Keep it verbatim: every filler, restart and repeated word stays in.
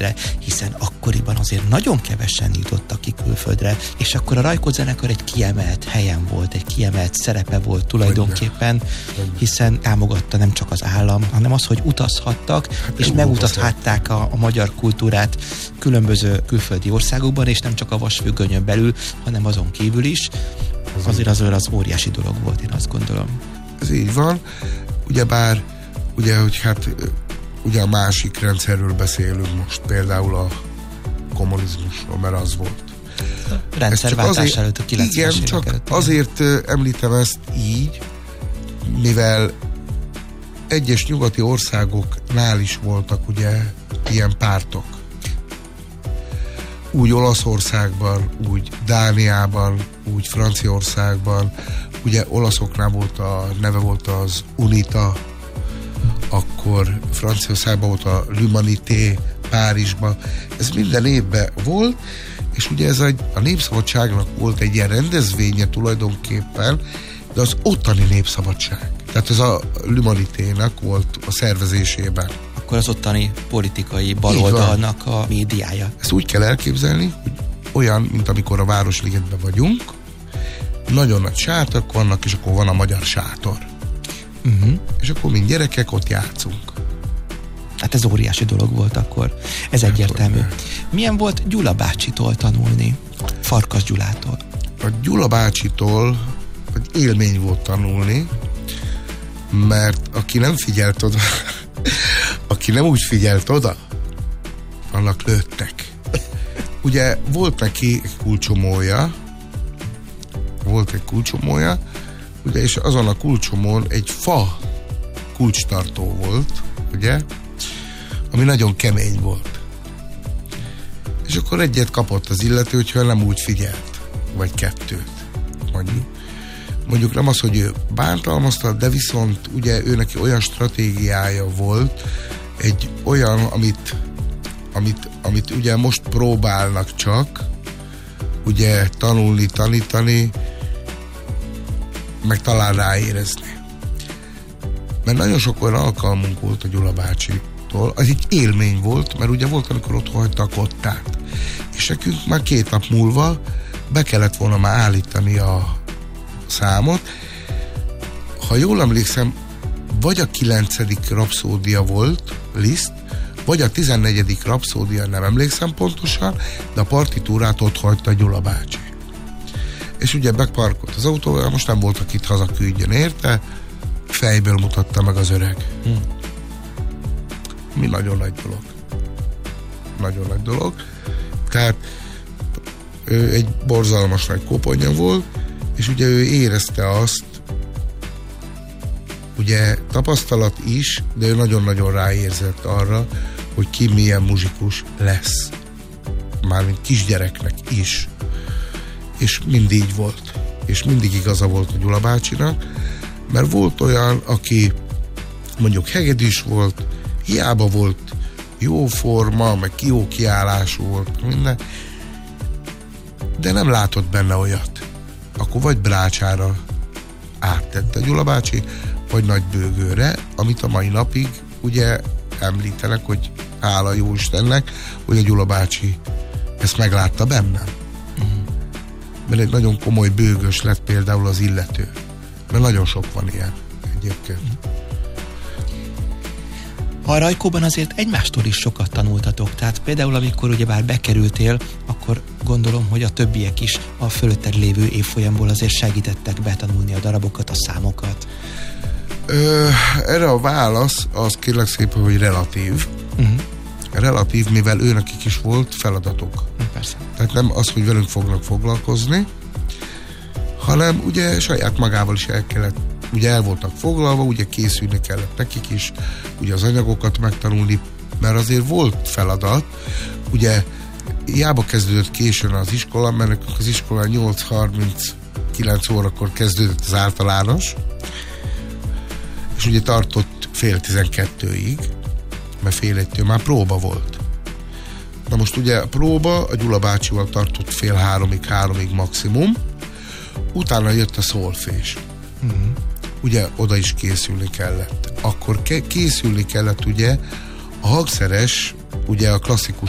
külföldre, hiszen akkoriban azért nagyon kevesen jutottak ki külföldre, és akkor a Rajkó zenekar egy kiemelt helyen volt, egy kiemelt szerepe volt tulajdonképpen, hiszen támogatta nem csak az állam, hanem az, hogy utazhattak, hát és megmutathatták a, a magyar kultúrát különböző külföldi országokban, és nem csak a vasfüggönyön belül, hanem azon kívül is. Azért az az óriási dolog volt, én azt gondolom. Ez így van. Ugyebár, ugye, hogy hát ugye a másik rendszerről beszélünk most, például a kommunizmusról, mert az volt. A rendszerváltás előtt a kilencvenes évek csak előtt. Azért említem ezt így, mivel egyes nyugati országoknál is voltak ugye ilyen pártok. Úgy Olaszországban, úgy Dániában, úgy Franciaországban, ugye olaszoknál volt a neve volt az UNITA, akkor Franciaországban volt a L'Humanité, Párizsban. Ez minden évben volt, és ugye ez egy, a Népszabadságnak volt egy ilyen rendezvénye tulajdonképpen, de az ottani Népszabadság. Tehát ez a L'Humanitének volt a szervezésében. Akkor az ottani politikai baloldalnak a médiája. Ezt úgy kell elképzelni, hogy olyan, mint amikor a Városligetben vagyunk, nagyon nagy sátorok vannak, és akkor van a magyar sátor. Uh-huh. És akkor mind gyerekek, ott játszunk. Hát ez óriási dolog volt akkor. Ez hát egyértelmű. Hogy... Milyen volt Gyula bácsitól tanulni? Farkas Gyulától. A Gyula bácsitól egy élmény volt tanulni, mert aki nem figyelt oda, aki nem úgy figyelt oda, annak lőttek. Ugye volt neki egy kulcsomója, volt egy kulcsomója, ugye, és azon a kulcsomón egy fa kulcstartó volt, ugye, ami nagyon kemény volt. És akkor egyet kapott az illető, hogyha nem úgy figyelt, vagy kettőt, mondjuk. Mondjuk nem az, hogy ő bántalmazta, de viszont ugye ő neki olyan stratégiája volt, egy olyan, amit, amit, amit ugye most próbálnak csak, ugye tanulni, tanítani, meg talán ráérezni. Mert nagyon sok olyan alkalmunk volt a Gyula bácsitól, az egy élmény volt, mert ugye volt, amikor otthon hagyta a kottát. És nekünk már két nap múlva be kellett volna már állítani a számot. Ha jól emlékszem, vagy a kilencedik rapszódia volt, Liszt, vagy a tizennegyedik rapszódia, nem emlékszem pontosan, de a partitúrát ott hagyta a Gyula bácsi. És ugye beparkolt az autóval, most nem volt, akit hazaküldjön érte, fejből mutatta meg az öreg. Hmm. Mi nagyon nagy dolog. Nagyon nagy dolog. Tehát ő egy borzalmas nagy koponya volt, és ugye ő érezte azt, ugye tapasztalat is, de ő nagyon-nagyon ráérzett arra, hogy ki milyen muzsikus lesz. Mármint kisgyereknek is. És mindig így volt. És mindig igaza volt a Gyula bácsinak, mert volt olyan, aki mondjuk hegedűs volt, hiába volt jó forma, meg jó kiállású volt, minden, de nem látott benne olyat. Akkor vagy brácsára áttette Gyula bácsi, vagy nagybőgőre, amit a mai napig ugye említenek, hogy hála jó Istennek, hogy a Gyula bácsi ezt meglátta bennem. Uh-huh. Mert egy nagyon komoly bőgös lett például az illető. Mert nagyon sok van ilyen egyébként. Uh-huh. A Rajkóban azért egymástól is sokat tanultatok, tehát például amikor ugyebár bekerültél, akkor gondolom, hogy a többiek is a fölötted lévő évfolyamból azért segítettek betanulni a darabokat, a számokat. Ö, erre a válasz az kérlek szépen, hogy relatív. Uh-huh. Relatív, mivel őnekik is volt feladatok. Persze. Tehát nem az, hogy velünk fognak foglalkozni, hanem ugye saját magával is el kellett, ugye el voltak foglalva, ugye készülni kellett nekik is, ugye az anyagokat megtanulni, mert azért volt feladat, ugye hiába kezdődött későn az iskola, mert nekünk az iskola nyolc harminckilenc órakor kezdődött az általános, és ugye tartott fél tizenkettőig, mert fél egytől már próba volt. Na most ugye a próba a Gyula bácsival tartott fél háromig, háromig maximum, utána jött a szolfés. Uh-huh. Ugye oda is készülni kellett. Akkor ke- készülni kellett ugye a hangszeres, ugye a klasszikus